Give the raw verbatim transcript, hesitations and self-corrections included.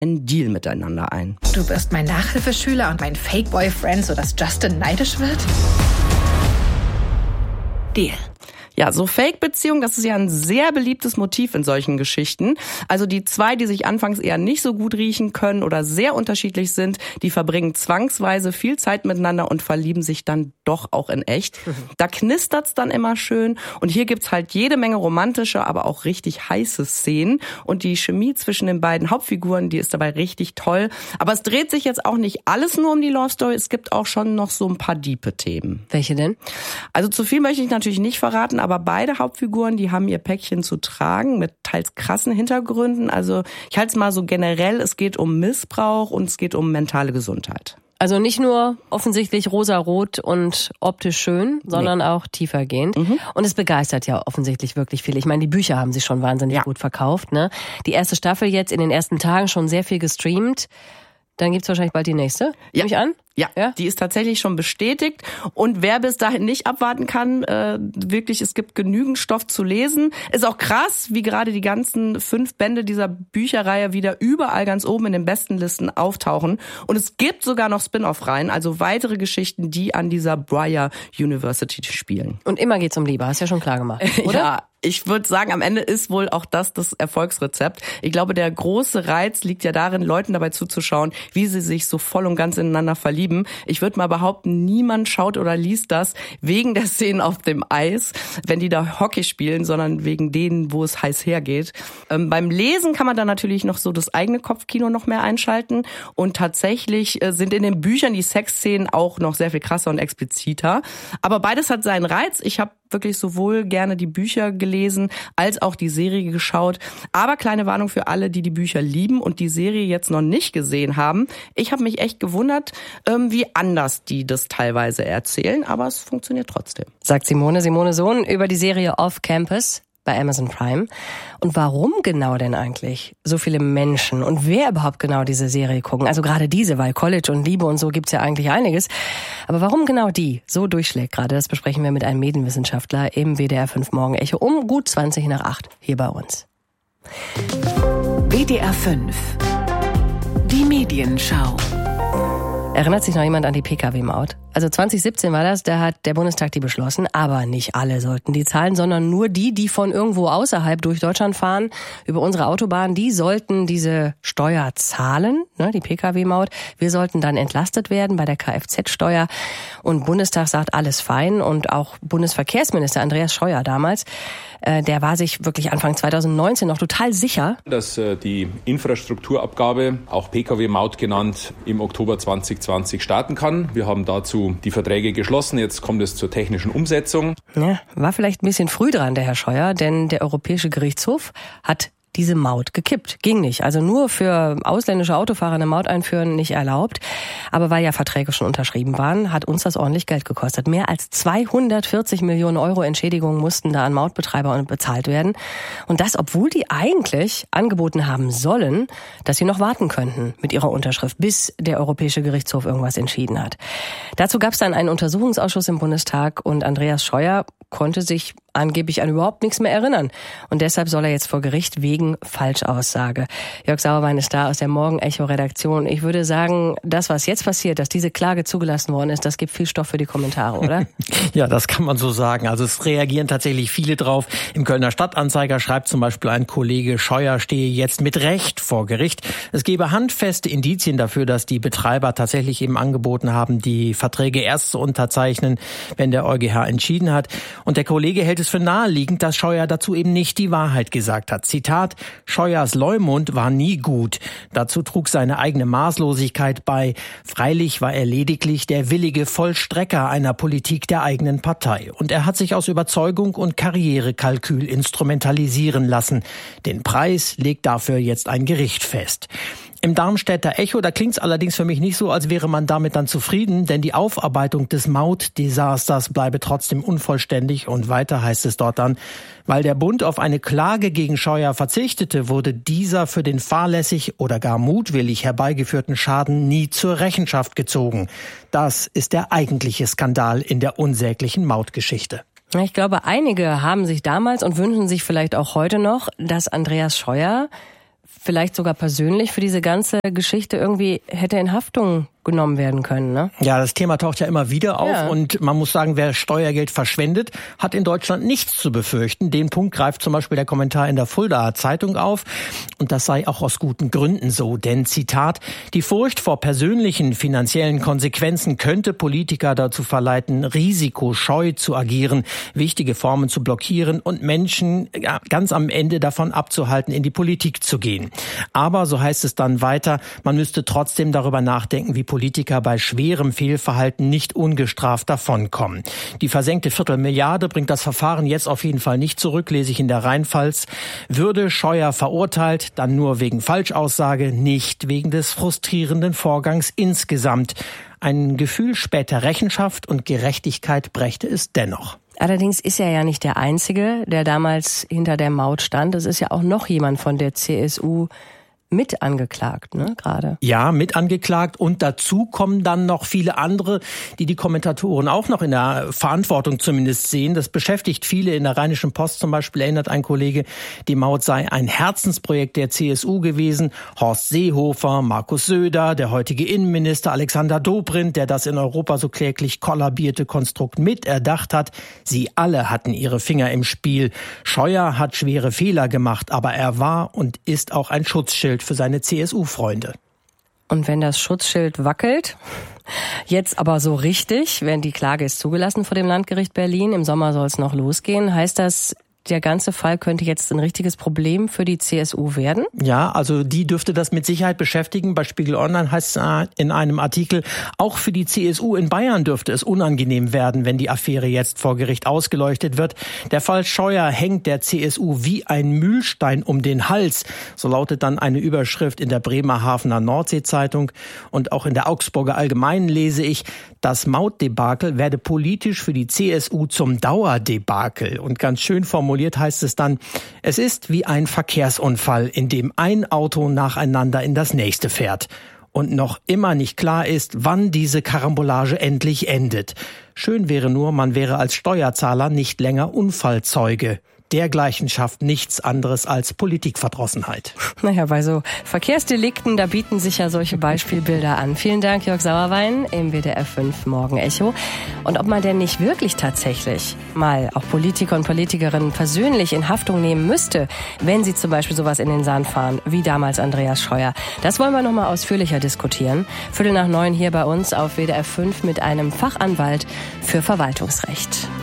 einen Deal miteinander ein. Du wirst mein Nachhilfeschüler und mein Fake-Boyfriend, sodass Justin neidisch wird? Deal. Ja, so Fake-Beziehungen, das ist ja ein sehr beliebtes Motiv in solchen Geschichten. Also die zwei, die sich anfangs eher nicht so gut riechen können oder sehr unterschiedlich sind, die verbringen zwangsweise viel Zeit miteinander und verlieben sich dann doch auch in echt. Da knistert's dann immer schön und hier gibt's halt jede Menge romantische, aber auch richtig heiße Szenen und die Chemie zwischen den beiden Hauptfiguren, die ist dabei richtig toll. Aber es dreht sich jetzt auch nicht alles nur um die Love Story, es gibt auch schon noch so ein paar diepe Themen. Welche denn? Also zu viel möchte ich natürlich nicht verraten, aber beide Hauptfiguren, die haben ihr Päckchen zu tragen mit teils krassen Hintergründen. Also ich halte es mal so generell, es geht um Missbrauch und es geht um mentale Gesundheit. Also nicht nur offensichtlich rosarot und optisch schön, sondern nee. auch tiefergehend. Mhm. Und es begeistert ja offensichtlich wirklich viel. Ich meine, die Bücher haben sich schon wahnsinnig ja. gut verkauft. Ne? Die erste Staffel jetzt in den ersten Tagen schon sehr viel gestreamt. Dann gibt's wahrscheinlich bald die nächste, ja. nehme ich an? Ja, ja, die ist tatsächlich schon bestätigt. Und wer bis dahin nicht abwarten kann, äh, wirklich, es gibt genügend Stoff zu lesen. Ist auch krass, wie gerade die ganzen fünf Bände dieser Bücherreihe wieder überall ganz oben in den besten Listen auftauchen. Und es gibt sogar noch Spin-off-Reihen, also weitere Geschichten, die an dieser Bryer University spielen. Und immer geht's um Liebe, hast du ja schon klar gemacht, oder? Ja. Ich würde sagen, am Ende ist wohl auch das das Erfolgsrezept. Ich glaube, der große Reiz liegt ja darin, Leuten dabei zuzuschauen, wie sie sich so voll und ganz ineinander verlieben. Ich würde mal behaupten, niemand schaut oder liest das wegen der Szenen auf dem Eis, wenn die da Hockey spielen, sondern wegen denen, wo es heiß hergeht. Ähm, beim Lesen kann man dann natürlich noch so das eigene Kopfkino noch mehr einschalten. Und tatsächlich äh, sind in den Büchern die Sexszenen auch noch sehr viel krasser und expliziter. Aber beides hat seinen Reiz. Ich habe wirklich sowohl gerne die Bücher gelesen, als auch die Serie geschaut. Aber kleine Warnung für alle, die die Bücher lieben und die Serie jetzt noch nicht gesehen haben. Ich habe mich echt gewundert, wie anders die das teilweise erzählen, aber es funktioniert trotzdem. Sagt Simone, Simone Sohn über die Serie Off Campus bei Amazon Prime. Und warum genau denn eigentlich so viele Menschen und wer überhaupt genau diese Serie gucken? Also gerade diese, weil College und Liebe und so gibt's ja eigentlich einiges. Aber warum genau die so durchschlägt gerade, das besprechen wir mit einem Medienwissenschaftler im W D R fünf Morgen Echo um gut zwanzig nach acht hier bei uns. W D R fünf. Die Medienschau. Erinnert sich noch jemand an die P K W-Maut? Also zwanzig siebzehn war das, da hat der Bundestag die beschlossen, aber nicht alle sollten die zahlen, sondern nur die, die von irgendwo außerhalb durch Deutschland fahren, über unsere Autobahn, die sollten diese Steuer zahlen, ne, die P K W-Maut. Wir sollten dann entlastet werden bei der Kfz-Steuer. Und Bundestag sagt, alles fein. Und auch Bundesverkehrsminister Andreas Scheuer damals, äh, der war sich wirklich Anfang zwanzig neunzehn noch total sicher, dass äh, die Infrastrukturabgabe, auch P K W-Maut genannt, im Oktober zwanzig zwanzig starten kann. Wir haben dazu die Verträge geschlossen. Jetzt kommt es zur technischen Umsetzung. Ja, war vielleicht ein bisschen früh dran, der Herr Scheuer, denn der Europäische Gerichtshof hat diese Maut gekippt. Ging nicht. Also nur für ausländische Autofahrer eine Maut einführen nicht erlaubt. Aber weil ja Verträge schon unterschrieben waren, hat uns das ordentlich Geld gekostet. Mehr als zweihundertvierzig Millionen Euro Entschädigung mussten da an Mautbetreiber bezahlt werden. Und das, obwohl die eigentlich angeboten haben sollen, dass sie noch warten könnten mit ihrer Unterschrift, bis der Europäische Gerichtshof irgendwas entschieden hat. Dazu gab es dann einen Untersuchungsausschuss im Bundestag und Andreas Scheuer konnte sich angeblich an überhaupt nichts mehr erinnern. Und deshalb soll er jetzt vor Gericht wegen Falschaussage. Jörg Sauerwein ist da aus der Morgen-Echo-Redaktion. Ich würde sagen, das, was jetzt passiert, dass diese Klage zugelassen worden ist, das gibt viel Stoff für die Kommentare, oder? Ja, das kann man so sagen. Also es reagieren tatsächlich viele drauf. Im Kölner Stadtanzeiger schreibt zum Beispiel ein Kollege, Scheuer stehe jetzt mit Recht vor Gericht. Es gebe handfeste Indizien dafür, dass die Betreiber tatsächlich eben angeboten haben, die Verträge erst zu unterzeichnen, wenn der EuGH entschieden hat. Und der Kollege hält es für naheliegend, dass Scheuer dazu eben nicht die Wahrheit gesagt hat. Zitat, Scheuers Leumund war nie gut. Dazu trug seine eigene Maßlosigkeit bei. Freilich war er lediglich der willige Vollstrecker einer Politik der eigenen Partei. Und er hat sich aus Überzeugung und Karrierekalkül instrumentalisieren lassen. Den Preis legt dafür jetzt ein Gericht fest. Im Darmstädter Echo, da klingt's allerdings für mich nicht so, als wäre man damit dann zufrieden, denn die Aufarbeitung des Mautdesasters bleibe trotzdem unvollständig und weiter heißt es dort dann, weil der Bund auf eine Klage gegen Scheuer verzichtete, wurde dieser für den fahrlässig oder gar mutwillig herbeigeführten Schaden nie zur Rechenschaft gezogen. Das ist der eigentliche Skandal in der unsäglichen Mautgeschichte. Ich glaube, einige haben sich damals und wünschen sich vielleicht auch heute noch, dass Andreas Scheuer vielleicht sogar persönlich für diese ganze Geschichte irgendwie hätte in Haftung genommen werden können, ne? Ja, das Thema taucht ja immer wieder auf ja. und man muss sagen, wer Steuergeld verschwendet, hat in Deutschland nichts zu befürchten. Den Punkt greift zum Beispiel der Kommentar in der Fuldaer Zeitung auf und das sei auch aus guten Gründen so, denn Zitat, die Furcht vor persönlichen finanziellen Konsequenzen könnte Politiker dazu verleiten, risikoscheu zu agieren, wichtige Formen zu blockieren und Menschen ja, ganz am Ende davon abzuhalten, in die Politik zu gehen. Aber, so heißt es dann weiter, man müsste trotzdem darüber nachdenken, wie Politiker bei schwerem Fehlverhalten nicht ungestraft davonkommen. Die versenkte Viertelmilliarde bringt das Verfahren jetzt auf jeden Fall nicht zurück, lese ich in der Rheinpfalz. Würde Scheuer verurteilt, dann nur wegen Falschaussage, nicht wegen des frustrierenden Vorgangs insgesamt. Ein Gefühl später Rechenschaft und Gerechtigkeit brächte es dennoch. Allerdings ist er ja nicht der Einzige, der damals hinter der Maut stand. Es ist ja auch noch jemand von der C S U mit angeklagt, ne, gerade. Ja, mit angeklagt und dazu kommen dann noch viele andere, die die Kommentatoren auch noch in der Verantwortung zumindest sehen. Das beschäftigt viele. In der Rheinischen Post zum Beispiel erinnert ein Kollege, die Maut sei ein Herzensprojekt der C S U gewesen. Horst Seehofer, Markus Söder, der heutige Innenminister Alexander Dobrindt, der das in Europa so kläglich kollabierte Konstrukt miterdacht hat. Sie alle hatten ihre Finger im Spiel. Scheuer hat schwere Fehler gemacht, aber er war und ist auch ein Schutzschild für seine C S U-Freunde. Und wenn das Schutzschild wackelt, jetzt aber so richtig, wenn die Klage ist zugelassen vor dem Landgericht Berlin, im Sommer soll es noch losgehen, heißt das, der ganze Fall könnte jetzt ein richtiges Problem für die C S U werden? Ja, also die dürfte das mit Sicherheit beschäftigen. Bei Spiegel Online heißt es in einem Artikel, auch für die C S U in Bayern dürfte es unangenehm werden, wenn die Affäre jetzt vor Gericht ausgeleuchtet wird. Der Fall Scheuer hängt der C S U wie ein Mühlstein um den Hals. So lautet dann eine Überschrift in der Bremerhavener Nordsee-Zeitung. Und auch in der Augsburger Allgemeinen lese ich, das Mautdebakel werde politisch für die C S U zum Dauerdebakel. Und ganz schön formuliert heißt es dann, es ist wie ein Verkehrsunfall, in dem ein Auto nacheinander in das nächste fährt. Und noch immer nicht klar ist, wann diese Karambolage endlich endet. Schön wäre nur, man wäre als Steuerzahler nicht länger Unfallzeuge. Dergleichen schafft nichts anderes als Politikverdrossenheit. Naja, bei so Verkehrsdelikten, da bieten sich ja solche Beispielbilder an. Vielen Dank, Jörg Sauerwein im W D R fünf Morgen-Echo. Und ob man denn nicht wirklich tatsächlich mal auch Politiker und Politikerinnen persönlich in Haftung nehmen müsste, wenn sie zum Beispiel sowas in den Sand fahren, wie damals Andreas Scheuer. Das wollen wir nochmal ausführlicher diskutieren. Viertel nach neun hier bei uns auf W D R fünf mit einem Fachanwalt für Verwaltungsrecht.